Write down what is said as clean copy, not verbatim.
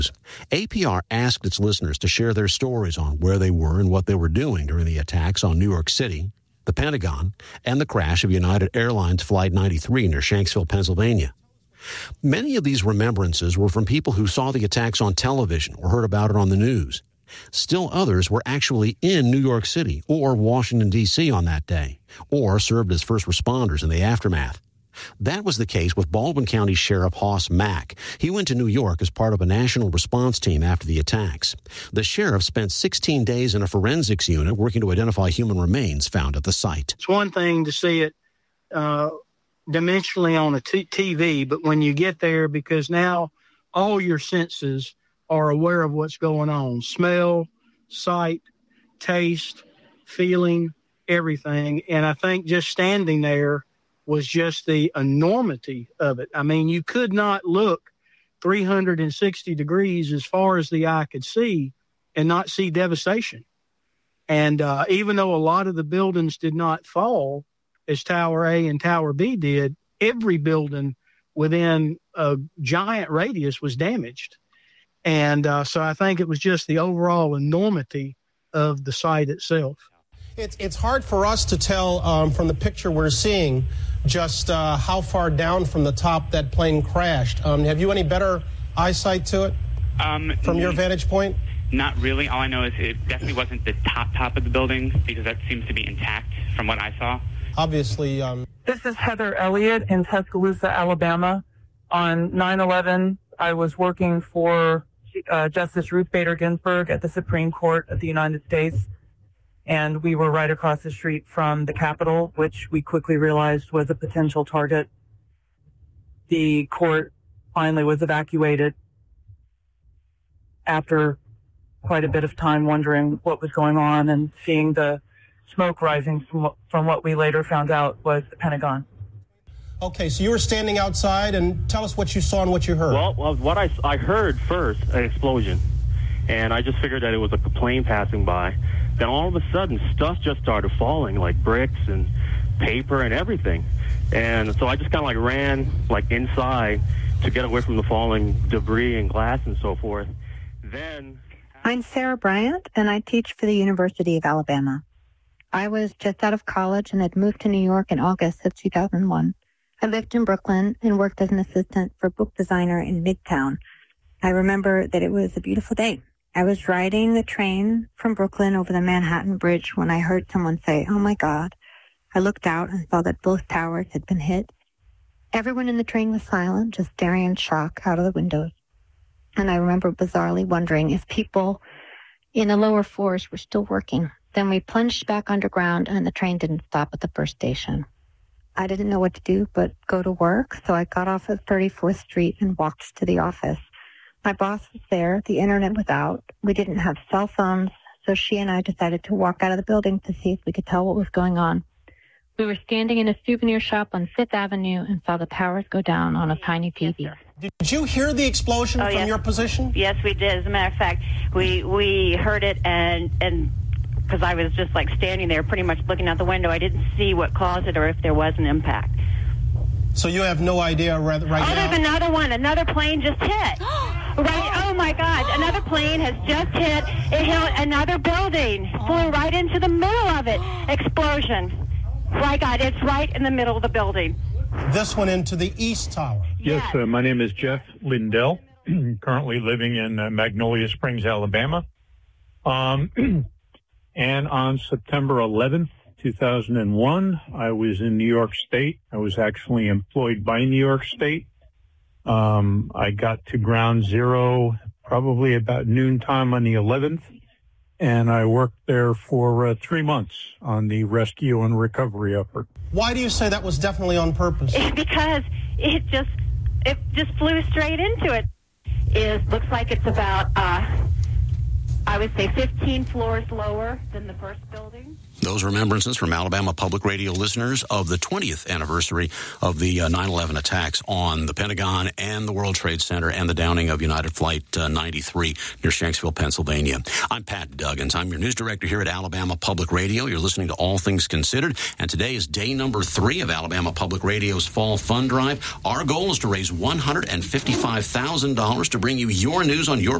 APR asked its listeners to share their stories on where they were and what they were doing during the attacks on New York City, the Pentagon, and the crash of United Airlines Flight 93 near Shanksville, Pennsylvania. Many of these remembrances were from people who saw the attacks on television or heard about it on the news. Still others were actually in New York City or Washington, D.C. on that day, or served as first responders in the aftermath. That was the case with Baldwin County Sheriff Hoss Mack. He went to New York as part of a national response team after the attacks. The sheriff spent 16 days in a forensics unit working to identify human remains found at the site. It's one thing to see it dimensionally on a TV, but when you get there, because now all your senses are aware of what's going on. Smell, sight, taste, feeling, everything. And I think just standing there was just the enormity of it. I mean, you could not look 360 degrees as far as the eye could see and not see devastation. And even though a lot of the buildings did not fall, as Tower A and Tower B did, every building within a giant radius was damaged. And so I think it was just the overall enormity of the site itself. It's hard for us to tell from the picture we're seeing just how far down from the top that plane crashed. Have you any better eyesight to it from your vantage point? Not really. All I know is it definitely wasn't the top of the building, because that seems to be intact from what I saw. Obviously. This is Heather Elliott in Tuscaloosa, Alabama. On 9/11, I was working for Justice Ruth Bader Ginsburg at the Supreme Court of the United States, and we were right across the street from the Capitol, which we quickly realized was a potential target. The court finally was evacuated after quite a bit of time wondering what was going on and seeing the smoke rising from what we later found out was the Pentagon. Okay, so you were standing outside, and tell us what you saw and what you heard. Well, what I heard first, an explosion, and I just figured that it was a plane passing by. Then all of a sudden, stuff just started falling, like bricks and paper and everything. And so I just kind of ran inside to get away from the falling debris and glass and so forth. Then I'm Sarah Bryant, and I teach for the University of Alabama. I was just out of college and had moved to New York in August of 2001. I lived in Brooklyn and worked as an assistant for a book designer in Midtown. I remember that it was a beautiful day. I was riding the train from Brooklyn over the Manhattan Bridge when I heard someone say, "Oh my God." I looked out and saw that both towers had been hit. Everyone in the train was silent, just staring in shock out of the windows. And I remember bizarrely wondering if people in the lower floors were still working. Then we plunged back underground, and the train didn't stop at the first station. I didn't know what to do but go to work, so I got off at 34th Street and walked to the office. My boss was there. The internet was out. We didn't have cell phones, so she and I decided to walk out of the building to see if we could tell what was going on. We were standing in a souvenir shop on 5th Avenue and saw the towers go down on a tiny TV. Did you hear the explosion from your position? Yes, we did. As a matter of fact, we heard it, and because I was just standing there pretty much looking out the window, I didn't see what caused it or if there was an impact. So you have no idea right now? There's another one. Another plane just hit. Right. Oh, my God. Another plane has just hit. It hit another building. Flew right into the middle of it. Explosion. My God, it's right in the middle of the building. This one into the East Tower. Yes, my name is Jeff Lindell, currently living in Magnolia Springs, Alabama. And on September 11th, 2001, I was in New York State. I was actually employed by New York State. I got to ground zero probably about noontime on the 11th, and I worked there for 3 months on the rescue and recovery effort. Why do you say that was definitely on purpose? Because it just flew straight into it. It looks like it's about I would say 15 floors lower than the first building. Those remembrances from Alabama Public Radio listeners of the 20th anniversary of the 9/11 attacks on the Pentagon and the World Trade Center and the downing of United Flight 93 near Shanksville, Pennsylvania. I'm Pat Duggins. I'm your news director here at Alabama Public Radio. You're listening to All Things Considered, and today is day number 3 of Alabama Public Radio's Fall Fund Drive. Our goal is to raise $155,000 to bring you your news on your